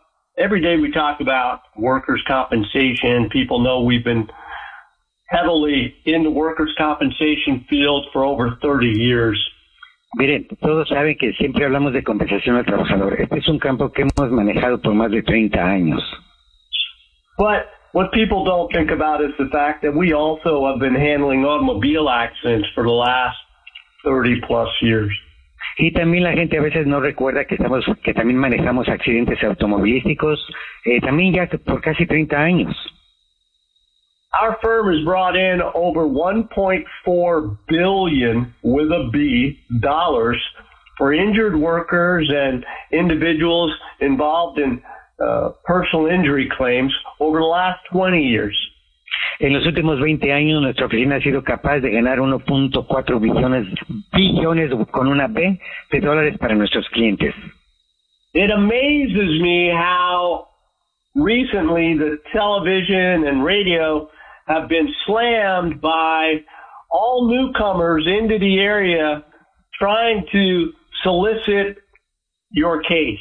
workers' compensation. People know we've been heavily in the workers' compensation field for over 30 years. Miren, todos saben que siempre hablamos de compensación al trabajador. Este es un campo que hemos manejado por más de 30 años. But what people don't think about is the fact that we also have been handling automobile accidents for the last 30 plus years. Y también la gente a veces no recuerda que también manejamos accidentes automovilísticos, también ya por casi 30 años. Our firm has brought in over $1.4 billion with a B dollars for injured workers and individuals involved in personal injury claims over the last 20 years. En los últimos 20 años nuestra oficina ha sido capaz de ganar 1.4 billones con una B de dólares para nuestros clientes. It amazes me how recently the television and radio have been slammed by all newcomers into the area trying to solicit your case.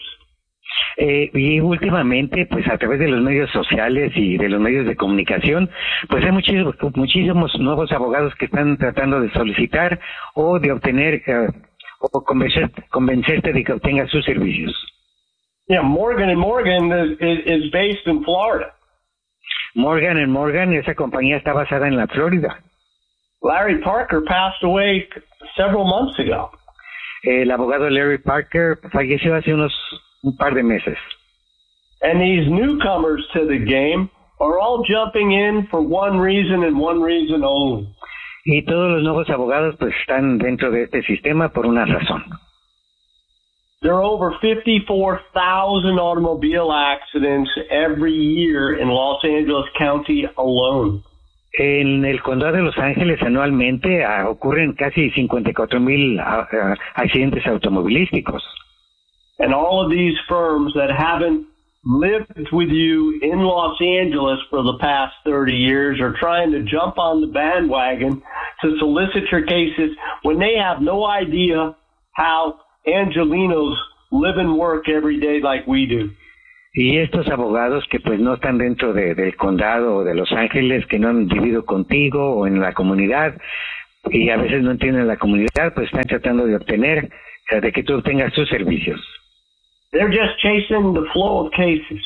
Y últimamente, pues a través de los medios sociales y de los medios de comunicación, pues hay muchísimos nuevos abogados que están tratando de solicitar o de obtener o convencerte de que obtengas sus servicios. Yeah, Morgan & Morgan is based in Florida. Morgan & Morgan, esa compañía está basada en la Florida. Larry Parker passed away several months ago. El abogado Larry Parker falleció hace un par de meses. And these newcomers to the game are all jumping in for one reason and one reason only. Y todos los nuevos abogados pues están dentro de este sistema por una razón. There are over 54,000 automobile accidents every year in Los Angeles County alone. En el condado de Los Ángeles anualmente ocurren casi 54,000 accidentes automovilísticos. And all of these firms that haven't lived with you in Los Angeles for the past 30 years are trying to jump on the bandwagon to solicit your cases when they have no idea how Angelinos live and work every day like we do. Y estos abogados que pues no están dentro del condado de Los Ángeles, que no han vivido contigo o en la comunidad, y a veces no entienden la comunidad, pues están tratando de obtener, de que tú obtengas sus servicios. They're just chasing the flow of cases.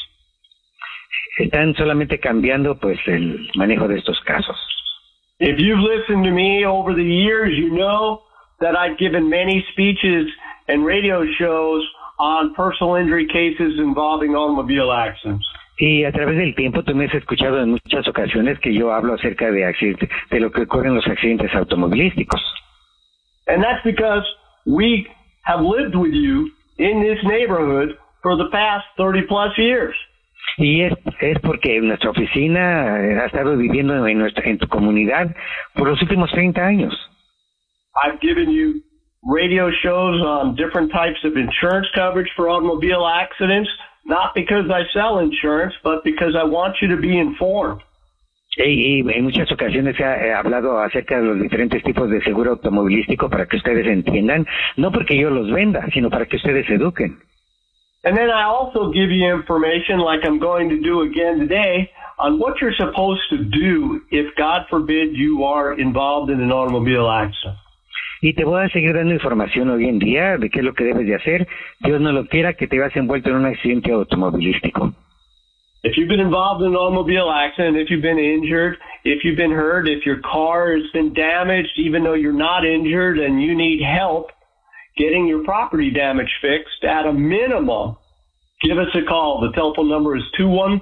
Están solamente cambiando pues el manejo de estos casos. If you've listened to me over the years, you know that I've given many speeches and radio shows on personal injury cases involving automobile accidents. Y a través del tiempo tú me has escuchado en muchas ocasiones que yo hablo acerca de accidentes, de lo que ocurre en los accidentes automovilísticos. And that's because we have lived with you in this neighborhood for the past 30 plus years. Y es porque nuestra oficina ha estado viviendo en tu comunidad por los últimos 30 años. I've given you radio shows on different types of insurance coverage for automobile accidents, not because I sell insurance, but because I want you to be informed. Y en muchas ocasiones he hablado acerca de los diferentes tipos de seguro automovilístico para que ustedes entiendan, no porque yo los venda, sino para que ustedes se eduquen. And then I also give you information, like I'm going to do again today, on what you're supposed to do if, God forbid, you are involved in an automobile accident. Y te voy a seguir dando información hoy en día de qué es lo que debes de hacer. Dios no lo quiera que te veas envuelto en un accidente automovilístico. If you've been involved in an automobile accident, if you've been injured, if you've been hurt, if your car has been damaged, even though you're not injured and you need help getting your property damage fixed, at a minimum, give us a call. The telephone number is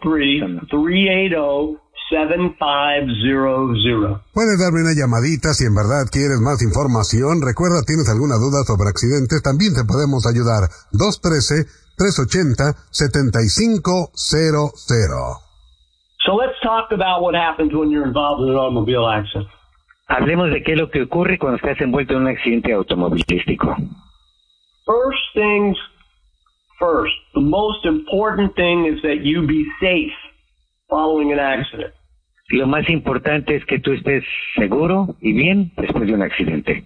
213-380-7500. Puedes darme una llamadita si en verdad quieres más información. Recuerda, tienes alguna duda sobre accidentes, también te podemos ayudar. 213-380-7500. So let's talk about what happens when you're involved in an automobile accident. Hablemos de qué es lo que ocurre cuando estás envuelto en un accidente automovilístico. First things first. The most important thing is that you be safe following an accident. Lo más importante es que tú estés seguro y bien después de un accidente.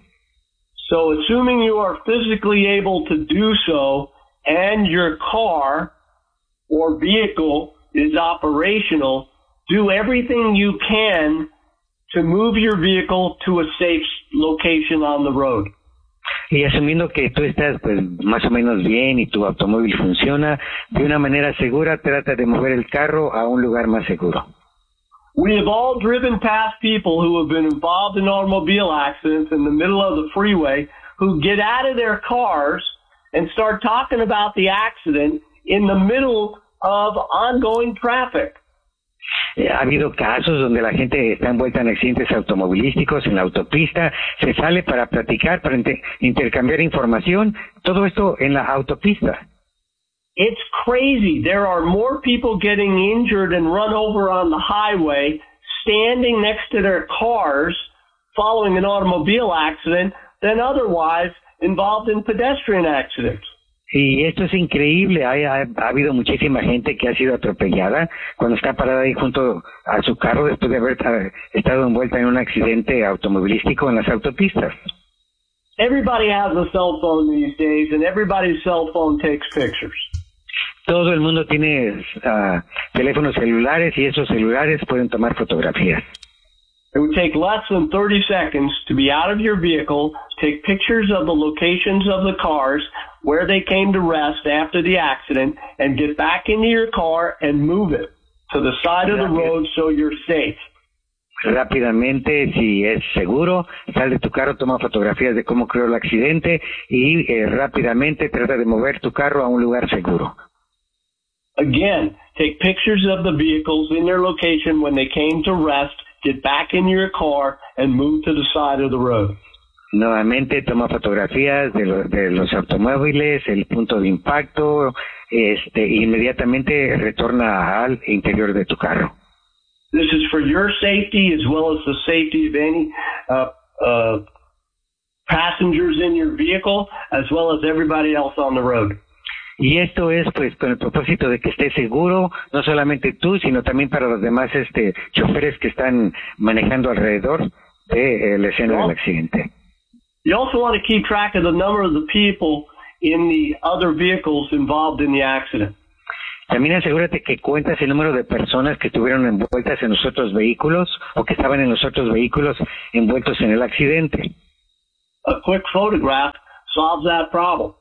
So assuming you are physically able to do so and your car or vehicle is operational, do everything you can to move your vehicle to a safe location on the road. Y asumiendo que tú estás pues más o menos bien y tu automóvil funciona de una manera segura, trata de mover el carro a un lugar más seguro. We have all driven past people who have been involved in automobile accidents in the middle of the freeway who get out of their cars and start talking about the accident in the middle of ongoing traffic. Ha habido casos donde la gente está envuelta en accidentes automovilísticos en la autopista, se sale para platicar, para intercambiar información, todo esto en la autopista. It's crazy. There are more people getting injured and run over on the highway standing next to their cars following an automobile accident than otherwise involved in pedestrian accidents. Y esto es increíble, ha habido muchísima gente que ha sido atropellada cuando está parada ahí junto a su carro después de haber estado envuelta en un accidente automovilístico en las autopistas. Everybody has a cell phone these days and everybody's cell phone takes pictures. Todo el mundo tiene teléfonos celulares y esos celulares pueden tomar fotografías. It would take less than 30 seconds to be out of your vehicle, take pictures of the locations of the cars, where they came to rest after the accident, and get back into your car and move it to the side of the road so you're safe. Rápidamente, si es seguro, sal de tu carro, toma fotografías de cómo ocurrió el accidente y rápidamente trata de mover tu carro a un lugar seguro. Again, take pictures of the vehicles in their location when they came to rest, get back in your car, and move to the side of the road. Nuevamente toma fotografías de los automóviles, el punto de impacto, inmediatamente retorna al interior de tu carro. This is for your safety as well as the safety of any passengers in your vehicle, as well as everybody else on the road. Y esto es pues con el propósito de que estés seguro, no solamente tú, sino también para los demás choferes que están manejando alrededor de la escena del accidente. You also want to keep track of the number of the people in the other vehicles involved in the accident. También asegúrate que cuentas el número de personas que estuvieron envueltas en los otros vehículos o que estaban en los otros vehículos envueltos en el accidente. A quick photograph solves that problem.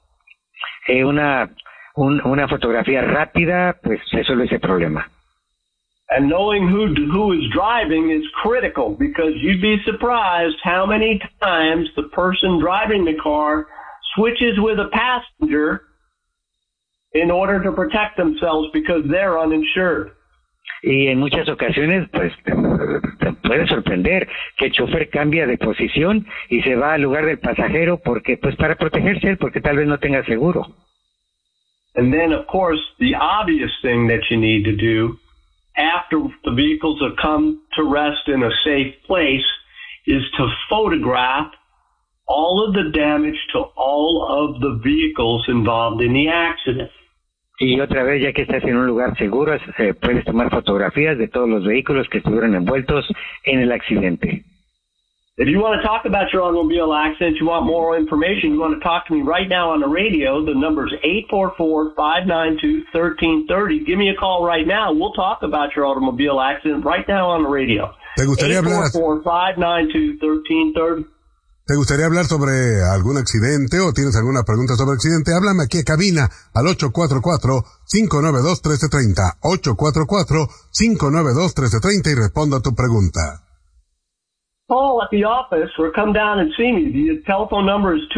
Una fotografía rápida pues resuelve ese problema. And knowing who is driving is critical, because you'd be surprised how many times the person driving the car switches with a passenger in order to protect themselves because they're uninsured. Y en muchas ocasiones, pues, te puede sorprender que el chofer cambia de posición y se va al lugar del pasajero porque, pues, para protegerse, porque tal vez no tenga seguro. And then, of course, the obvious thing that you need to do after the vehicles have come to rest in a safe place is to photograph all of the damage to all of the vehicles involved in the accident. Y otra vez, ya que estás en un lugar seguro, puedes tomar fotografías de todos los vehículos que estuvieron envueltos en el accidente. If you want to talk about your automobile accident, you want more information, you want to talk to me right now on the radio, the number is 844-592-1330. Give me a call right now. We'll talk about your automobile accident right now on the radio. ¿Te gustaría hablar? 844-592-1330. ¿Te gustaría hablar sobre algún accidente o tienes alguna pregunta sobre accidente? Háblame aquí a cabina al 844-592-1330. 844-592-1330 y respondo a tu pregunta. Call at the office or come down and see me. The telephone number is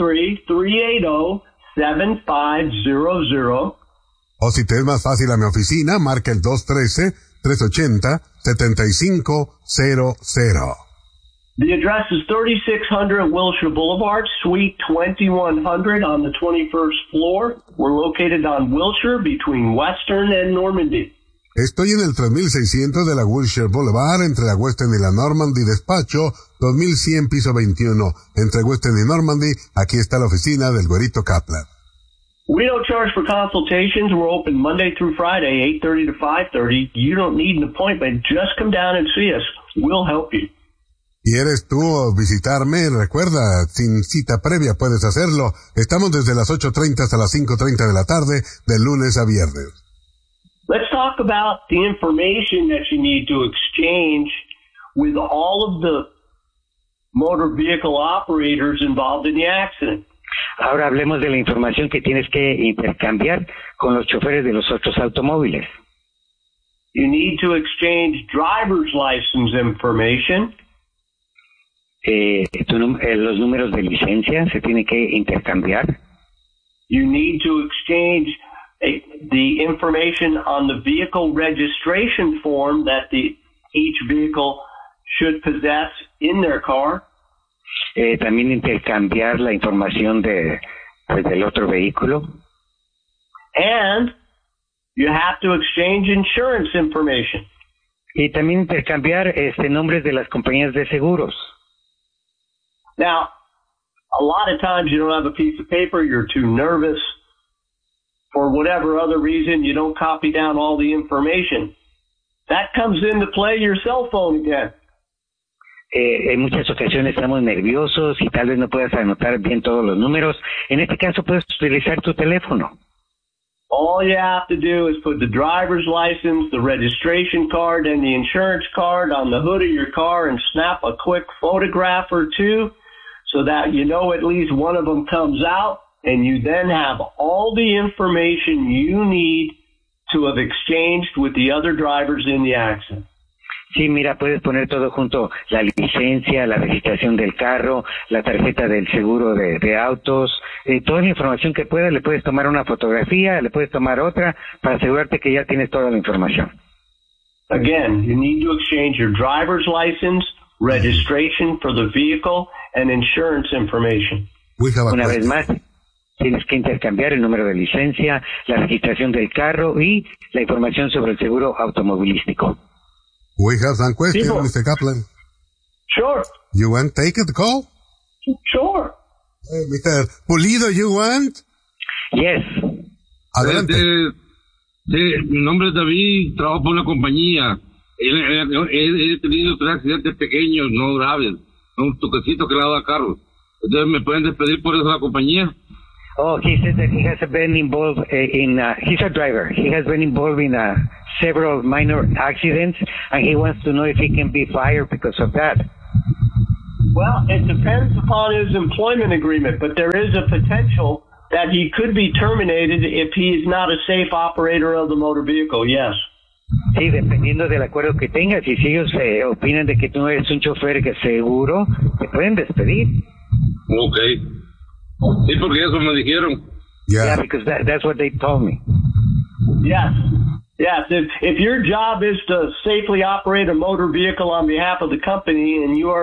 213-380-7500. O si te es más fácil a mi oficina, marca el 213-380-7500. The address is 3600 Wilshire Boulevard, Suite 2100 on the 21st floor. We're located on Wilshire between Western and Normandy. Estoy en el 3600 de la Wilshire Boulevard, entre la Western y la Normandy, despacho 2100, piso 21. Entre Western y Normandy, aquí está la oficina del Güerito Kaplan. We don't charge for consultations. We're open Monday through Friday, 8:30 to 5:30. You don't need an appointment. Just come down and see us. We'll help you. ¿Quieres tú visitarme? Recuerda, sin cita previa puedes hacerlo. Estamos desde las 8:30 hasta las 5:30 de la tarde, de lunes a viernes. Let's talk about the information that you need to exchange with all of the motor vehicle operators involved in the accident. Ahora hablemos de la información que tienes que intercambiar con los choferes de los otros automóviles. You need to exchange driver's license information. Los números de licencia se tienen que intercambiar. You need to exchange the information on the vehicle registration form that each vehicle should possess in their car. También intercambiar la información del otro vehículo. And you have to exchange insurance information. Y también intercambiar nombres de las compañías de seguros. Now, a lot of times you don't have a piece of paper, you're too nervous. For whatever other reason, you don't copy down all the information. That comes into play your cell phone again. En muchas ocasiones estamos nerviosos y tal vez no puedas anotar bien todos los números. En este caso puedes utilizar tu teléfono. All you have to do is put the driver's license, the registration card, and the insurance card on the hood of your car and snap a quick photograph or two so that you know at least one of them comes out, and you then have all the information you need to have exchanged with the other drivers in the accident. Sí, mira, puedes poner todo junto, la licencia, la registración del carro, la tarjeta del seguro de autos, toda la información que puedas. Le puedes tomar una fotografía, le puedes tomar otra, para asegurarte que ya tienes toda la información. Again, you need to exchange your driver's license, registration for the vehicle, and insurance information. Una vez más, tienes que intercambiar el número de licencia, la registración del carro y la información sobre el seguro automovilístico. We have some questions, People. Mr. Kaplan. Sure. You want to take the call? Sure. Mr. Pulido, you want? Yes. Adelante. Mi nombre es David, trabajo por una compañía. He tenido 3 accidentes pequeños, no graves. Un toquecito que le ha dado a carro. Entonces, ¿me pueden despedir por eso de la compañía? Oh, he said that he has been involved he's a driver. He has been involved in several minor accidents, and he wants to know if he can be fired because of that. Well, it depends upon his employment agreement, but there is a potential that he could be terminated if he is not a safe operator of the motor vehicle, yes. Sí, dependiendo del acuerdo que tengas, y si ellos opinan de que tú no eres un chofer que seguro, te pueden despedir. Ok. Sí, porque eso me dijeron. Yeah, because that's what they told me. Yes. Yes, if your job is to safely operate a motor vehicle on behalf of the company and you are